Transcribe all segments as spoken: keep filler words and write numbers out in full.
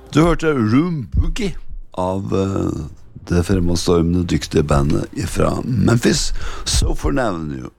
Du hørte Room Boogie av uh, det fremadstormende dyktige bandet fra Memphis, Souffer Avenue.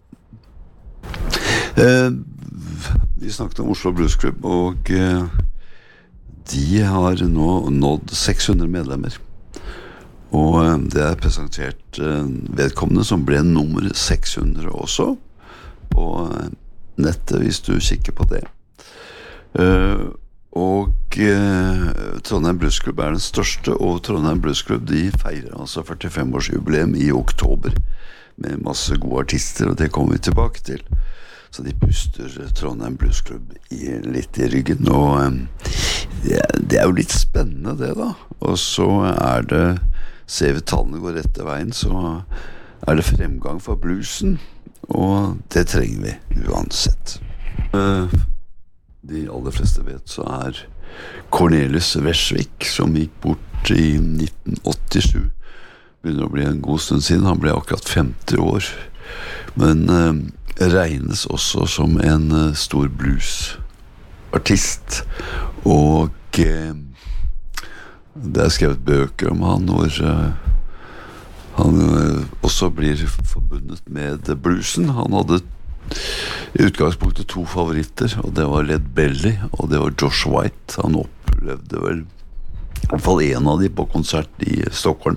Uh, vi snakket om Oslo Blues Club, og uh, de har nå nådd seks hundre medlemmer. Og uh, det er presentert uh, vedkommende som ble nummer seks hundre også på uh, nettet, hvis du kikker på det. Uh, Og eh, Trondheim Blues Club er den største, og Trondheim Blues Club de feirer altså førtifem-årsjubileum i oktober med masse gode artister, og det kommer vi tilbake til. Så de puster Trondheim Blues Club i, litt i ryggen, og eh, det, det er jo litt spennende det da. Og så er det, ser vi tallene går rette veien, så er det fremgang for bluesen, og det trenger vi uansett. Uh, De aller fleste vet så er Cornelis Vreeswijk, som gikk bort i nitten åttisju, begynner å bli en god stund siden. Han ble akkurat femti år, men eh, regnes også som en eh, stor bluesartist, og eh, det er skrevet bøker om han hvor eh, han eh, også blir forbundet med bluesen. Han hadde i utgangspunktet to favoritter, og det var Led Belly og det var Josh White. Han opplevde vel i hvert fall en av de på konsert i Stockholm.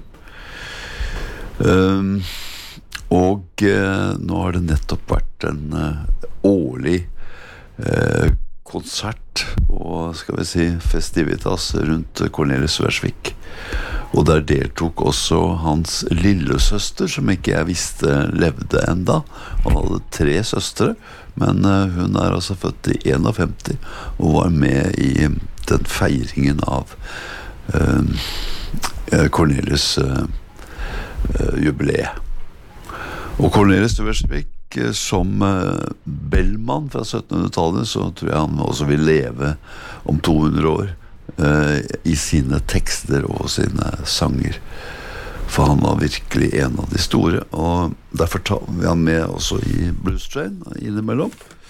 um, og uh, nå har det nettopp vært en uh, årlig uh, konsert og skal vi si festivitas rundt Cornelis Vreeswijk, og der deltok også hans lillesøster, som ikke jeg visste levde enda. Han hadde tre søstre, men uh, hun er altså født i femtién og var med i den feiringen av uh, Cornelis uh, uh, jubileet. Og Cornelis Vreeswijk uh, som uh, Bellman fra syttenhundretallet, så tror jeg han også vil leve om to hundre år. Uh, i sine tekster og sine sanger, for han var virkelig en av de store, og derfor tar vi han med også i Blues Train innimellom.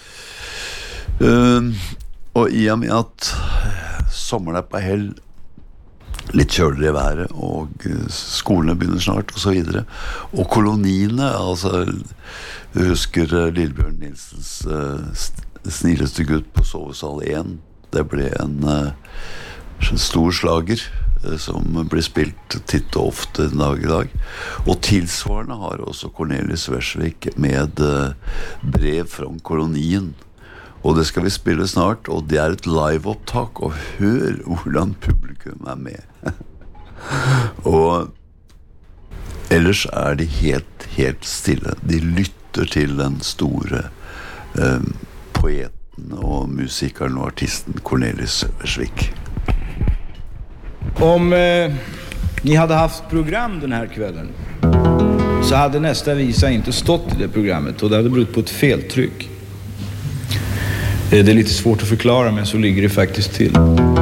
Uh, og i og med at sommeren er på hell, litt kjøligere i været, og uh, skolene begynner snart og så videre, og koloniene, altså du husker uh, Lillebjørn Nilsens uh, snilleste gutt på sovesal én, det ble en uh, en stor slager uh, som blir spilt titt og ofte den dag i dag, og tilsvarende har også Cornelis Vreeswijk med uh, brev fra kolonien, og det skal vi spille snart, og det er et live-opptak, og hør hvordan publikum er med. Og ellers er de helt, helt stille. De lytter til den store uh, poeten og musikeren og artisten Cornelis Vreeswijk. Om eh, ni hade haft program den här kvällen så hade nästa visa inte stått i det programmet, och det hade berott på ett feltryck. Eh, det är lite svårt att förklara, men så ligger det faktiskt till.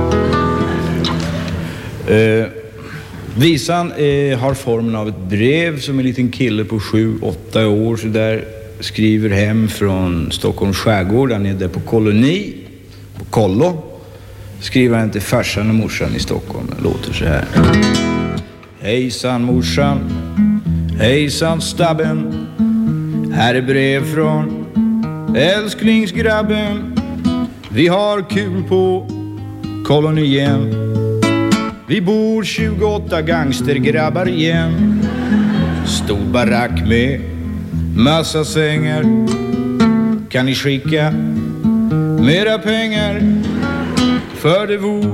Eh, visan eh, har formen av ett brev som en liten kille på sju åtta år så där skriver hem från Stockholms skärgård. Han är där på koloni, på kollo. Skriver han till farsan och morsan i Stockholm. Det låter så här. Hejsan morsan, hejsan stabben. Här är brev från älsklingsgrabben. Vi har kul på kolonien. Vi bor tjugoåtta gangstergrabbar igen. Stor barack med massa sängar. Kan ni skicka mera pengar? För det vore